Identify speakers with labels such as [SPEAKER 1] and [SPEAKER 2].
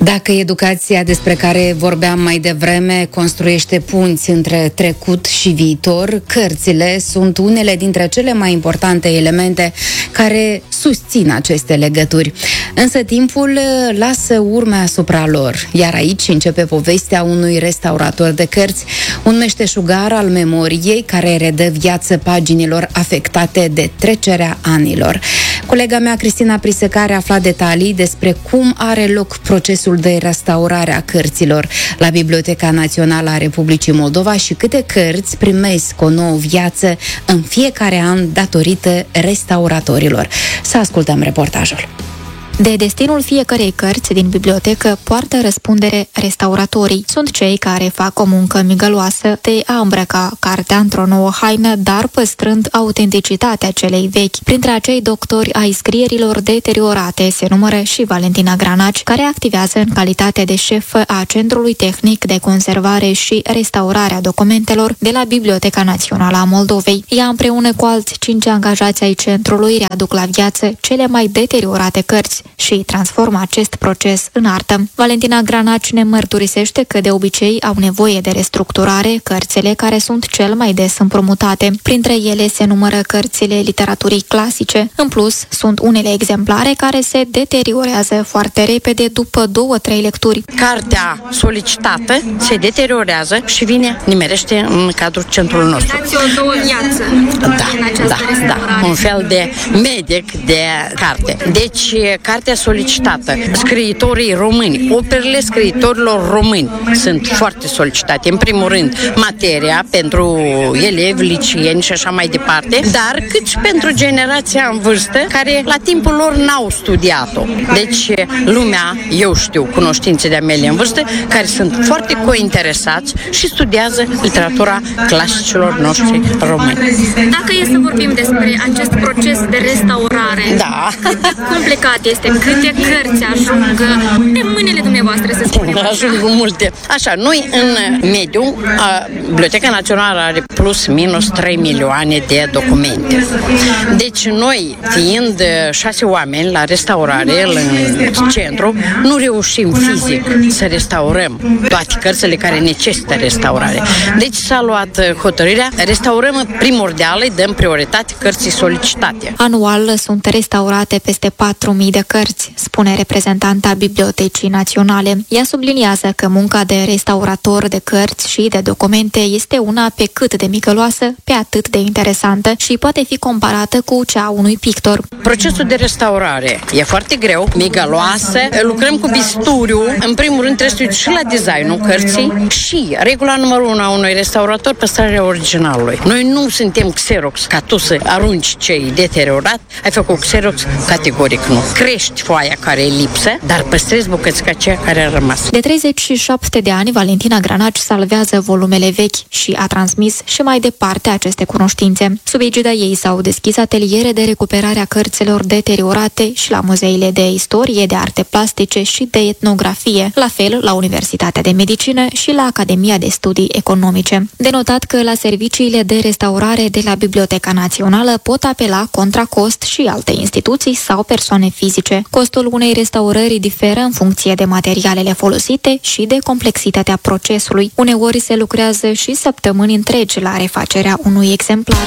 [SPEAKER 1] Dacă educația despre care vorbeam mai devreme construiește punți între trecut și viitor, cărțile sunt unele dintre cele mai importante elemente care susțin aceste legături. Însă timpul lasă urme asupra lor, iar aici începe povestea unui restaurator de cărți, un meșteșugar al memoriei care redă viață paginilor afectate de trecerea anilor. Colega mea, Cristina Prisecare, a aflat detalii despre cum are loc procesul de restaurare a cărților la Biblioteca Națională a Republicii Moldova și câte cărți primesc o nouă viață în fiecare an datorită restauratorilor. Să ascultăm reportajul.
[SPEAKER 2] De destinul fiecărei cărți din bibliotecă poartă răspundere restauratorii. Sunt cei care fac o muncă migăloasă de a îmbrăca cartea într-o nouă haină, dar păstrând autenticitatea celei vechi. Printre acei doctori ai scrierilor deteriorate se numără și Valentina Granaci, care activează în calitate de șefă a Centrului Tehnic de Conservare și Restaurare a Documentelor de la Biblioteca Națională a Moldovei. Ea, împreună cu alți 5 angajați ai centrului, readuc la viață cele mai deteriorate cărți și transformă acest proces în artă. Valentina Granaci ne mărturisește că de obicei au nevoie de restructurare cărțile care sunt cel mai des împrumutate. Printre ele se numără cărțile literaturii clasice. În plus, sunt unele exemplare care se deteriorează foarte repede după 2-3 lecturi.
[SPEAKER 3] Cartea solicitată se deteriorează și nimerește în cadrul centrului nostru.
[SPEAKER 2] Dați o nouă viață în această restaurare.
[SPEAKER 3] Un fel de medic de carte. Deci, cartea solicitată. Scriitorii români, operele scriitorilor români sunt foarte solicitate. În primul rând, materia pentru elevi, liceeni și așa mai departe, dar cât și pentru generația în vârstă care la timpul lor n-au studiat-o. Deci, lumea, eu știu, cunoștințe de-a mele în vârstă, care sunt foarte cointeresați și studiază literatura clasicilor noștri români.
[SPEAKER 2] Dacă e să vorbim despre acest proces de restaurare, cât de complicat este, câte cărți ajung în mâinile dumneavoastră, să spunem așa?
[SPEAKER 3] Ajung multe. Așa, noi în mediu, Biblioteca Națională are plus minus 3 milioane de documente. Deci noi, fiind 6 oameni la restaurare, în centru, nu reușim fizic să restaurăm toate cărțile care necesită restaurare. Deci s-a luat hotărârea, restaurăm primordial, îi dăm prioritate cărții solicitate.
[SPEAKER 2] Anual sunt restaurate peste 4.000 de cărți, spune reprezentanta Bibliotecii Naționale. Ea subliniază că munca de restaurator de cărți și de documente este una pe cât de micăloasă, pe atât de interesantă și poate fi comparată cu cea a unui pictor.
[SPEAKER 3] Procesul de restaurare e foarte greu, migăloasă, lucrăm cu bisturiu. În primul rând trebuie și la designul cărții și regula numărul 1 a unui restaurator, păstrarea originalului. Noi nu suntem Xerox, ca tu să arunci ce-i deteriorat, ai făcut Xerox, categoric nu. Crești foaia care e lipsă, dar păstrezi bucățica aceea care a rămas.
[SPEAKER 2] De 37 de ani, Valentina Granaci salvează volumele vechi și a transmis și mai departe aceste cunoștințe. Sub egida ei s-au deschis ateliere de recuperare a cărților deteriorate și la muzeile de istorie, de arte plastice și de etnografie, la fel la Universitatea de Medicină și la Academia de Studii Economice. De notat că la serviciile de restaurare de la Biblioteca Națională pot apela contra cost și alte instituții sau persoane fizice. Costul unei restaurări diferă în funcție de materialele folosite și de complexitatea procesului. Uneori se lucrează și săptămâni întregi la refacerea unui exemplar.